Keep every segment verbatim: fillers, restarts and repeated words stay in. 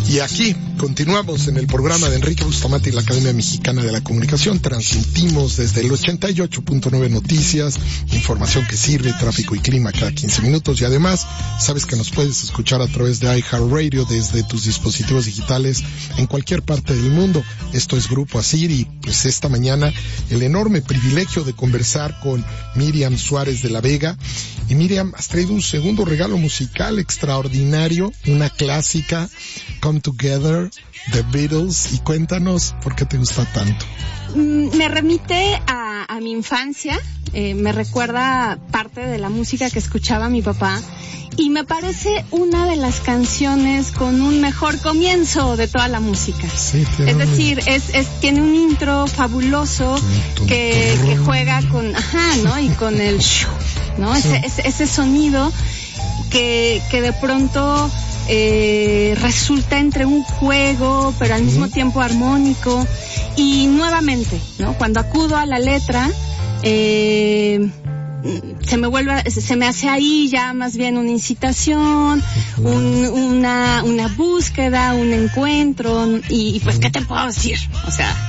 Y aquí continuamos en el programa de Enrique Bustamante y la Academia Mexicana de la Comunicación. Transmitimos desde el ochenta y ocho punto nueve Noticias, información que sirve, tráfico y clima cada quince minutos. Y además, sabes que nos puedes escuchar a través de iHeartRadio desde tus dispositivos digitales en cualquier parte del mundo. Esto es Grupo Asir y pues esta mañana el enorme privilegio de conversar con Miriam Suárez de la Vega. Y Miriam, has traído un segundo regalo musical extraordinario, una clásica, Come Together, The Beatles, y cuéntanos por qué te gusta tanto. Me remite a, a mi infancia, eh, me recuerda parte de la música que escuchaba mi papá, y me parece una de las canciones con un mejor comienzo de toda la música. Sí, es decir, es, es tiene un intro fabuloso que, que juega con, ajá, ¿no? Y con el, ¿no? Sí. Ese, ese, ese sonido que, que de pronto eh, resulta entre un juego, pero al mismo tiempo armónico. Y nuevamente, ¿no? Cuando acudo a la letra, eh, se me vuelve, se me hace ahí ya más bien una incitación, un, una, una búsqueda, un encuentro, y, y pues, ¿qué te puedo decir? O sea,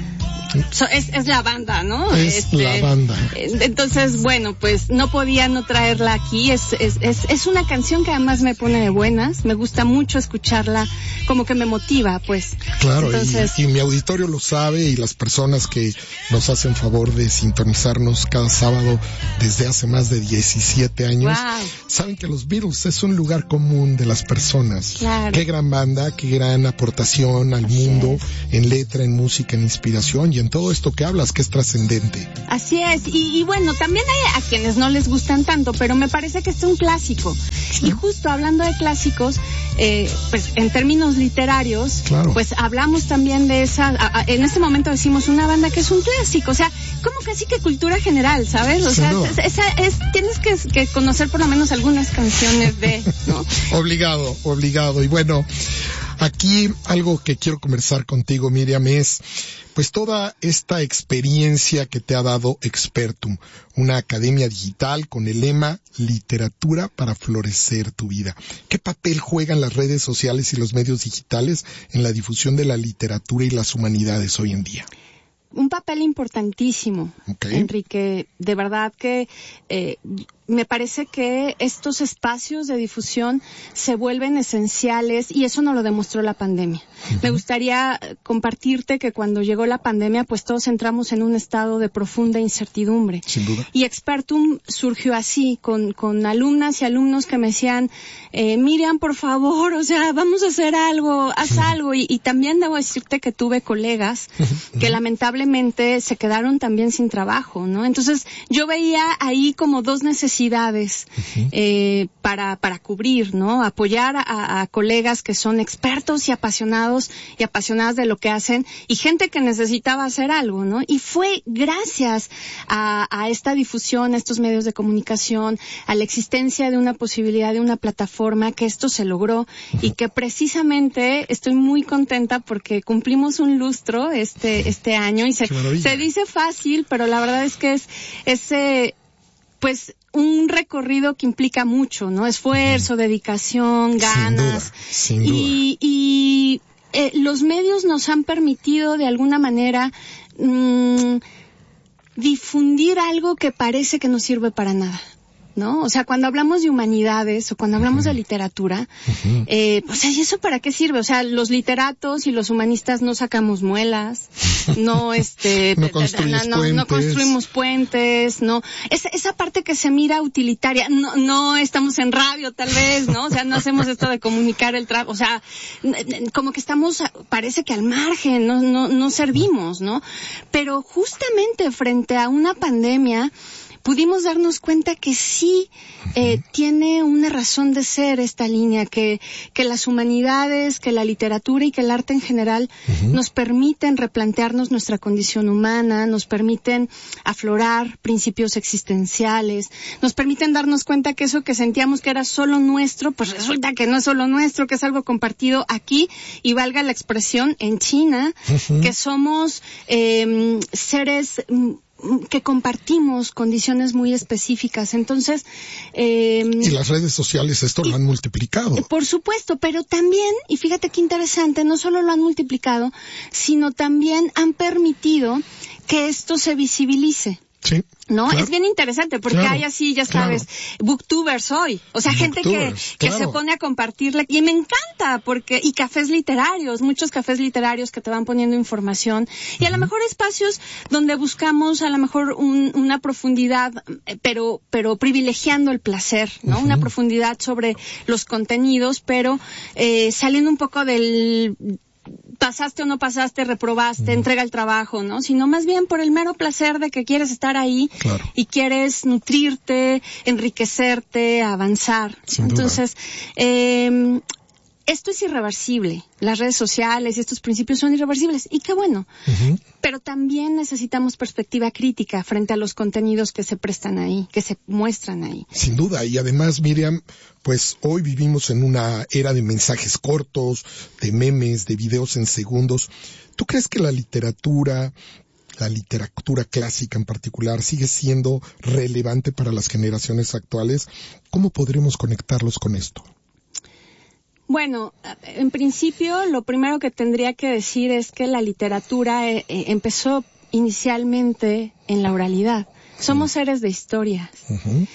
So, es, es la banda, ¿no? Es este, la banda. Entonces, bueno, pues no podía no traerla aquí. Es, es, es, es una canción que además me pone de buenas. Me gusta mucho escucharla, como que me motiva, pues. Claro, Entonces, y, y mi auditorio lo sabe, y las personas que nos hacen favor de sintonizarnos cada sábado desde hace más de diecisiete años, wow, saben que los Beatles es un lugar común de las personas. Claro. Qué gran banda, qué gran aportación al Así mundo, es. En letra, en música, en inspiración y en todo esto que hablas, que es trascendente. Así es, y, y bueno, también hay a quienes no les gustan tanto, pero me parece que este es un clásico. Sí. Y justo hablando de clásicos, eh, pues en términos literarios, claro, pues hablamos también de esa, a, a, en este momento decimos una banda que es un clásico, o sea, como casi que cultura general, ¿sabes? O sea, es, es, es, tienes que, que conocer por lo menos algunas canciones de, ¿no? Obligado, obligado. Y bueno, aquí algo que quiero conversar contigo, Miriam, es pues toda esta experiencia que te ha dado Expertum, una academia digital con el lema Literatura para florecer tu vida. ¿Qué papel juegan las redes sociales y los medios digitales en la difusión de la literatura y las humanidades hoy en día? Un papel importantísimo, okay, Enrique. De verdad que eh, me parece que estos espacios de difusión se vuelven esenciales, y eso nos lo demostró la pandemia. Uh-huh. Me gustaría compartirte que cuando llegó la pandemia, pues todos entramos en un estado de profunda incertidumbre. Sin duda. Y Expertum surgió así, con, con alumnas y alumnos que me decían, eh, Miriam, por favor, o sea, vamos a hacer algo, haz uh-huh. algo. Y, y también debo decirte que tuve colegas uh-huh. que lamentablemente se quedaron también sin trabajo, ¿no? Entonces yo veía ahí como dos necesidades uh-huh. eh, para para cubrir, ¿no? Apoyar a, a colegas que son expertos y apasionados y apasionadas de lo que hacen, y gente que necesitaba hacer algo, ¿no? Y fue gracias a, a esta difusión, a estos medios de comunicación, a la existencia de una posibilidad de una plataforma, que esto se logró uh-huh. y que precisamente estoy muy contenta porque cumplimos un lustro este este año. Y se, se dice fácil, pero la verdad es que es ese, pues, un recorrido que implica mucho, ¿no? Esfuerzo, uh-huh. dedicación, ganas. Sin duda, sin y, y eh, los medios nos han permitido de alguna manera mmm, difundir algo que parece que no sirve para nada, ¿no? O sea, cuando hablamos de humanidades o cuando hablamos uh-huh. de literatura, uh-huh. eh, pues, ¿y eso para qué sirve? O sea, los literatos y los humanistas no sacamos muelas, no, este, no, no, no, no construimos puentes, no, esa, esa parte que se mira utilitaria, no, no estamos en radio tal vez, ¿no? O sea, no hacemos esto de comunicar el trabajo, o sea, como que estamos, parece que al margen, no, no, no servimos, ¿no? Pero justamente frente a una pandemia, pudimos darnos cuenta que sí eh, tiene una razón de ser esta línea, que, que las humanidades, que la literatura y que el arte en general uh-huh. nos permiten replantearnos nuestra condición humana, nos permiten aflorar principios existenciales, nos permiten darnos cuenta que eso que sentíamos que era solo nuestro, pues resulta que no es solo nuestro, que es algo compartido aquí, y valga la expresión, en China, uh-huh. que somos eh, seres que compartimos condiciones muy específicas. Entonces, eh, y las redes sociales esto y, lo han multiplicado. Por supuesto, pero también, y fíjate qué interesante, no solo lo han multiplicado, sino también han permitido que esto se visibilice. Sí. ¿No? Claro. Es bien interesante porque Claro. hay así, ya Claro. sabes, booktubers hoy. O sea, gente que, que claro. se pone a compartirle. Y me encanta porque, y cafés literarios, muchos cafés literarios que te van poniendo información. Y uh-huh. a lo mejor espacios donde buscamos a lo mejor un, una profundidad, pero, pero privilegiando el placer, ¿no? Uh-huh. Una profundidad sobre los contenidos, pero, eh, saliendo un poco del, pasaste o no pasaste, reprobaste, mm. entrega el trabajo, ¿no? Sino más bien por el mero placer de que quieres estar ahí claro. y quieres nutrirte, enriquecerte, avanzar. Sin Entonces, eh, esto es irreversible. Las redes sociales y estos principios son irreversibles. Y qué bueno. Uh-huh. Pero también necesitamos perspectiva crítica frente a los contenidos que se prestan ahí, que se muestran ahí. Sin duda. Y además, Miriam, pues hoy vivimos en una era de mensajes cortos, de memes, de videos en segundos. ¿Tú crees que la literatura, la literatura clásica en particular, sigue siendo relevante para las generaciones actuales? ¿Cómo podremos conectarlos con esto? Bueno, en principio lo primero que tendría que decir es que la literatura eh, eh, empezó inicialmente en la oralidad. Somos uh-huh. seres de historias. Uh-huh.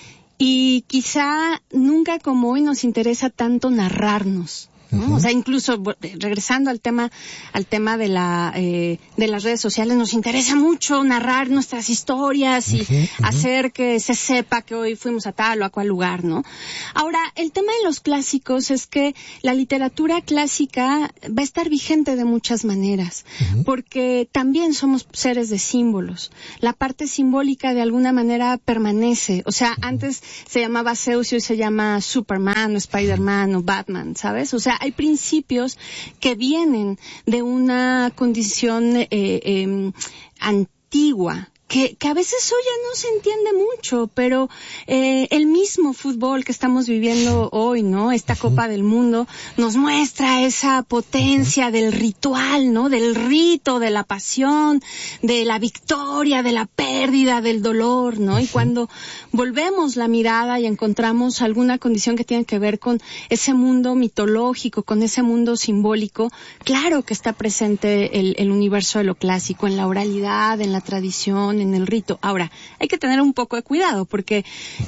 Y quizá nunca como hoy nos interesa tanto narrarnos. ¿no? Uh-huh. O sea, incluso regresando al tema, al tema de la, eh, de las redes sociales, nos interesa mucho narrar nuestras historias y uh-huh, uh-huh. hacer que se sepa que hoy fuimos a tal o a cual lugar, ¿no? Ahora, el tema de los clásicos es que la literatura clásica va a estar vigente de muchas maneras, uh-huh. porque también somos seres de símbolos. La parte simbólica de alguna manera permanece. O sea, uh-huh. antes se llamaba Zeus y hoy se llama Superman o Spider-Man o Batman, ¿sabes? O sea, hay principios que vienen de una condición eh, eh, antigua, que, que a veces hoy ya no se entiende mucho, pero eh, el mismo fútbol que estamos viviendo hoy, ¿no? Esta Copa del Mundo nos muestra esa potencia del ritual, ¿no? Del rito, de la pasión, de la victoria, de la pérdida, del dolor, ¿no? Y cuando volvemos la mirada y encontramos alguna condición que tiene que ver con ese mundo mitológico, con ese mundo simbólico, claro que está presente el, el universo de lo clásico, en la oralidad, en la tradición, en el rito. Ahora, hay que tener un poco de cuidado porque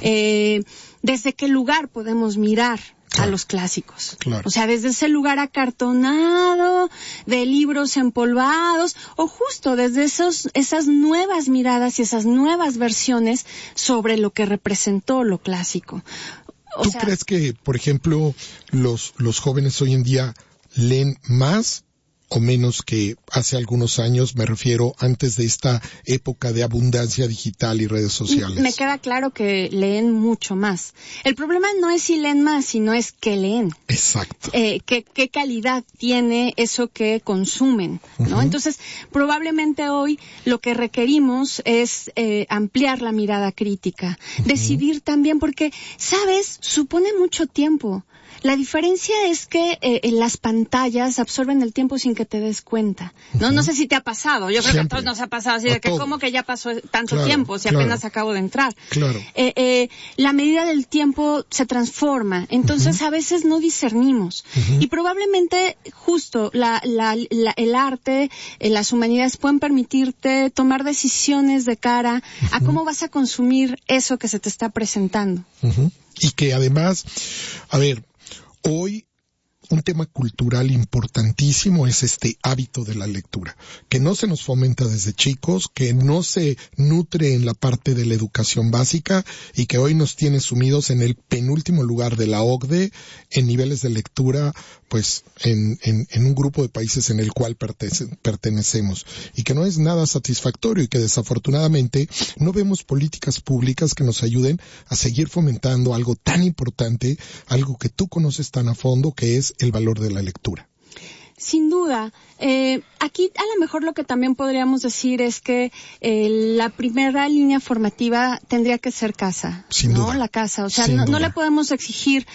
eh, ¿desde qué lugar podemos mirar a los clásicos? Claro. O sea, desde ese lugar acartonado, de libros empolvados, o justo desde esos, esas nuevas miradas y esas nuevas versiones sobre lo que representó lo clásico. O ¿Tú sea, crees que, por ejemplo, los, los jóvenes hoy en día leen más o menos que hace algunos años? Me refiero antes de esta época de abundancia digital y redes sociales. Me queda claro que leen mucho más. El problema no es si leen más, sino es que leen. Exacto. Eh, qué, qué calidad tiene eso que consumen, ¿no? Uh-huh. Entonces, probablemente hoy lo que requerimos es eh, ampliar la mirada crítica, uh-huh. decidir también, porque, ¿sabes? Supone mucho tiempo. La diferencia es que eh, en las pantallas absorben el tiempo sin que te des cuenta. No, uh-huh. no sé si te ha pasado. Yo creo Siempre. que a todos nos ha pasado así a de que como que ya pasó tanto claro, tiempo si claro. apenas acabo de entrar. Claro. Eh, eh, la medida del tiempo se transforma. Entonces uh-huh. a veces no discernimos. Uh-huh. Y probablemente justo la, la, la, el arte, eh, las humanidades pueden permitirte tomar decisiones de cara uh-huh. a cómo vas a consumir eso que se te está presentando. Uh-huh. Y que además, a ver, hoy un tema cultural importantísimo es este hábito de la lectura, que no se nos fomenta desde chicos, que no se nutre en la parte de la educación básica y que hoy nos tiene sumidos en el penúltimo lugar de la O C D E en niveles de lectura, pues en, en, en un grupo de países en el cual pertenece, pertenecemos, y que no es nada satisfactorio y que desafortunadamente no vemos políticas públicas que nos ayuden a seguir fomentando algo tan importante, algo que tú conoces tan a fondo, que es el valor de la lectura. Sin duda. Eh, aquí a lo mejor lo que también podríamos decir es que eh, la primera línea formativa tendría que ser casa, Sin ¿no? duda. La casa. O sea, Sin no, no duda. le podemos exigir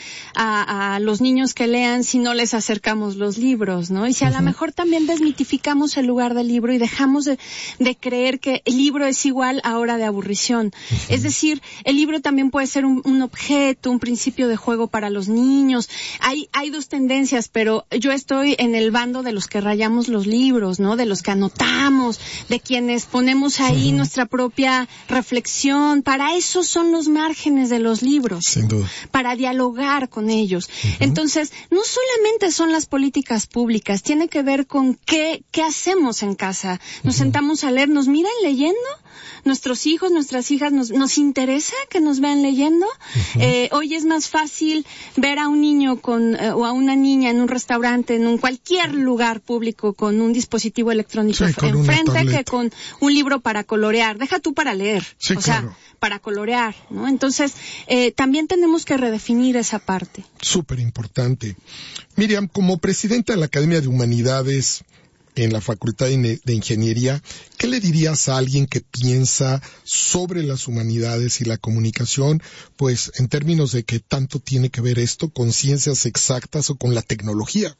a, a los niños que lean si no les acercamos los libros, ¿no? Y si a uh-huh. lo mejor también desmitificamos el lugar del libro y dejamos de, de creer que el libro es igual a hora de aburrición. Uh-huh. Es decir, el libro también puede ser un, un objeto, un principio de juego para los niños. Hay, hay dos tendencias, pero yo estoy en el bando de los que rayamos los libros, ¿no? De los que anotamos, de quienes ponemos ahí uh-huh. nuestra propia reflexión. Para eso son los márgenes de los libros. Sin duda. Para dialogar con ellos. Uh-huh. Entonces, no solamente son las políticas públicas, tiene que ver con qué, qué hacemos en casa. Nos uh-huh. sentamos a leer, ¿nos miran leyendo? Nuestros hijos, nuestras hijas, nos, nos interesa que nos vean leyendo. Uh-huh. Eh, hoy es más fácil ver a un niño con eh, o a una niña en un restaurante, en un cualquier lugar público con un dispositivo electrónico sí, enfrente que con un libro para colorear. Deja tú para leer, sí, o claro. sea, para colorear, ¿no? Entonces, eh, también tenemos que redefinir esa parte. Súper importante. Miriam, como presidenta de la Academia de Humanidades en la Facultad de Ingeniería, ¿qué le dirías a alguien que piensa sobre las humanidades y la comunicación, pues en términos de que tanto tiene que ver esto con ciencias exactas o con la tecnología?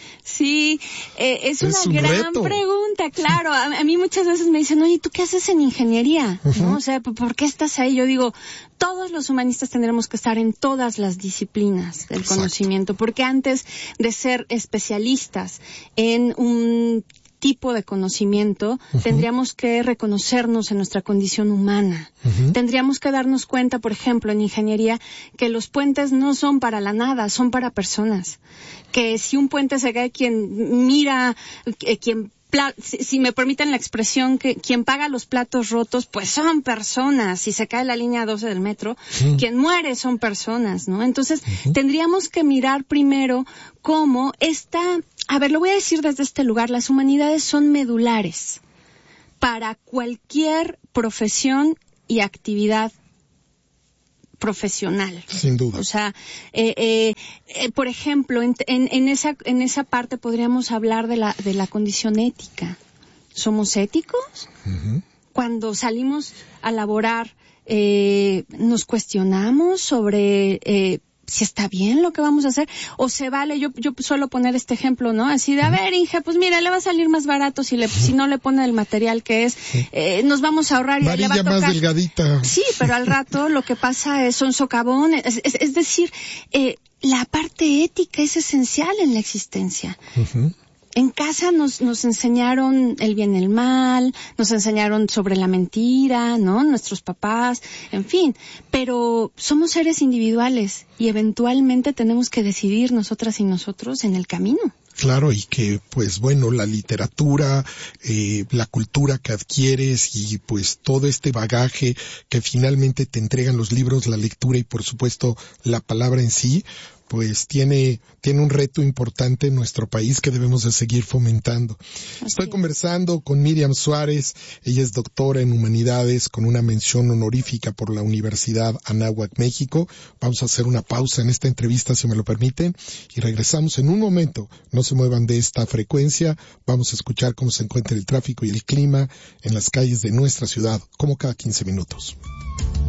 Sí, eh, es, es una gran reto. pregunta, claro. A, a mí muchas veces me dicen, oye, ¿tú qué haces en ingeniería? Uh-huh. ¿No? O sea, ¿por qué estás ahí? Yo digo, todos los humanistas tendremos que estar en todas las disciplinas del Exacto. conocimiento, porque antes de ser especialistas en un tipo de conocimiento, uh-huh. tendríamos que reconocernos en nuestra condición humana. Uh-huh. Tendríamos que darnos cuenta, por ejemplo, en ingeniería, que los puentes no son para la nada, son para personas. Que si un puente se cae, quien mira, eh, quien Pla- si, si me permiten la expresión, que quien paga los platos rotos, pues son personas. Si se cae la línea doce del metro, sí. quien muere son personas, ¿no? Entonces, uh-huh. tendríamos que mirar primero cómo esta, a ver, lo voy a decir desde este lugar, las humanidades son medulares para cualquier profesión y actividad profesional. Sin duda. O sea, eh, eh, eh, por ejemplo, en, en, en esa en esa parte podríamos hablar de la de la condición ética. ¿Somos éticos? Uh-huh. Cuando salimos a laborar, eh, nos cuestionamos sobre eh, si está bien lo que vamos a hacer, o se vale, yo yo suelo poner este ejemplo, ¿no? Así de, a ver, Inge, pues mira, le va a salir más barato si le si no le pone el material que es, eh, nos vamos a ahorrar y Varilla le va a tocar. Más delgadita. Sí, pero al rato lo que pasa es son socavones, es, es, es decir, eh, la parte ética es esencial en la existencia. Uh-huh. En casa nos, nos enseñaron el bien y el mal, nos enseñaron sobre la mentira, ¿no? Nuestros papás, en fin. Pero somos seres individuales y eventualmente tenemos que decidir nosotras y nosotros en el camino. Claro, y que, pues bueno, la literatura, eh, la cultura que adquieres y pues todo este bagaje que finalmente te entregan los libros, la lectura y por supuesto la palabra en sí, pues tiene tiene un reto importante en nuestro país que debemos de seguir fomentando. Así Estoy es. conversando con Miriam Suárez, ella es doctora en Humanidades con una mención honorífica por la Universidad Anáhuac, México. Vamos a hacer una pausa en esta entrevista, si me lo permiten, y regresamos en un momento. No se muevan de esta frecuencia, vamos a escuchar cómo se encuentra el tráfico y el clima en las calles de nuestra ciudad, como cada quince minutos.